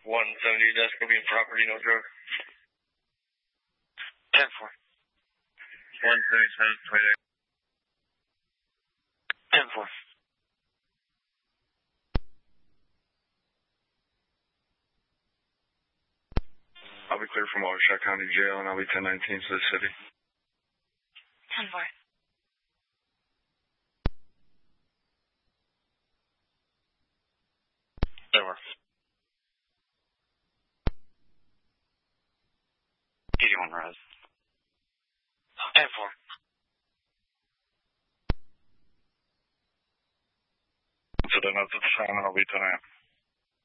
170, that's going to be in property, no drug. 10-4. 177, 10-4. I'll be clear from Waukesha County Jail, and I'll be 1019 to the city. 10-4. Over. 81 res. 10-4. So then that's the time, and I'll be tonight.